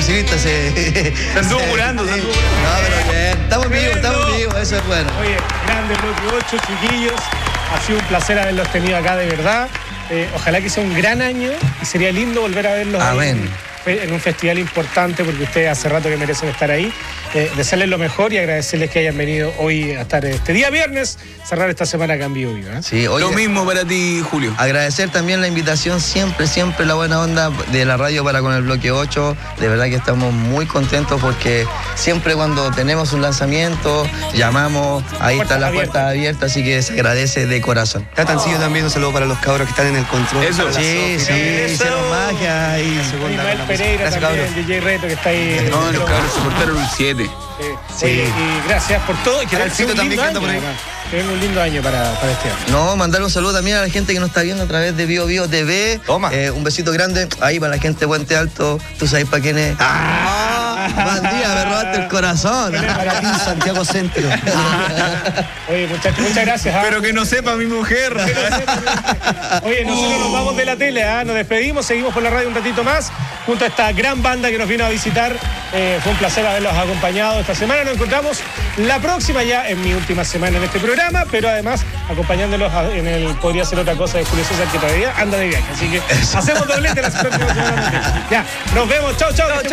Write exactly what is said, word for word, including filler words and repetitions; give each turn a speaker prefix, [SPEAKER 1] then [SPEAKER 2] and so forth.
[SPEAKER 1] ilusionista se...
[SPEAKER 2] Se anduvo curando, se anduvo curando.
[SPEAKER 1] No, pero bien. Estamos vivos, estamos vivos, eso es bueno.
[SPEAKER 3] Oye, grande bloque ocho, chiquillos. Ha sido un placer haberlos tenido acá, de verdad. Eh, ojalá que sea un gran año y sería lindo volver a verlos
[SPEAKER 1] Amén.
[SPEAKER 3] En, en un festival importante, porque ustedes hace rato que merecen estar ahí. Eh, desearles lo mejor y agradecerles que hayan venido hoy a estar este día viernes, cerrar esta semana acá en Vivo Vivo, ¿eh?
[SPEAKER 1] Sí, oye,
[SPEAKER 2] Lo mismo para ti, Julio.
[SPEAKER 1] agradecer también la invitación, siempre, siempre la buena onda de la radio para con el bloque ocho. De verdad que estamos muy contentos porque siempre cuando tenemos un lanzamiento, llamamos, ahí están las puertas abiertas, así que se agradece de corazón.
[SPEAKER 4] Tatancillo también, un saludo para los cabros que están en el control.
[SPEAKER 2] Eso.
[SPEAKER 1] Sí, sí,
[SPEAKER 3] Eso.
[SPEAKER 1] hicieron magia y
[SPEAKER 3] Ismael Pereira
[SPEAKER 4] Gracias,
[SPEAKER 3] también,
[SPEAKER 4] cabros.
[SPEAKER 3] D J Reto, que está ahí.
[SPEAKER 2] No, los cabros se portaron un siete.
[SPEAKER 3] Eh,
[SPEAKER 1] Sí.
[SPEAKER 3] oye, y gracias por todo y que
[SPEAKER 4] Para el
[SPEAKER 3] sea un
[SPEAKER 4] Fito también,
[SPEAKER 3] lindo
[SPEAKER 4] que anda
[SPEAKER 3] año,
[SPEAKER 4] por ahí.
[SPEAKER 3] además. Que venga un lindo año para, para este año.
[SPEAKER 1] No, mandar un saludo también a la gente que nos está viendo a través de Bio Bio T V.
[SPEAKER 4] Toma.
[SPEAKER 1] Eh, un besito grande ahí para la gente de Puente Alto. ¿Tú sabes para quién es? ¡Ah! Buen día, me robaste el corazón.
[SPEAKER 4] Para ti, Santiago Centro.
[SPEAKER 3] Oye, muchachos, muchas gracias. ¿ah?
[SPEAKER 2] Pero que no sepa mi mujer.
[SPEAKER 3] Oye, nosotros nos vamos de la tele, ¿ah? Nos despedimos, seguimos por la radio un ratito más, junto a esta gran banda que nos vino a visitar. Eh, fue un placer haberlos acompañado esta semana. Nos encontramos la próxima, ya en mi última semana en este programa, pero además acompañándolos a- en el Podría Ser Otra Cosa de Julio César, que todavía anda de viaje. Así que hacemos doblete las próximas semanas. Ya, nos vemos. Chau, chau.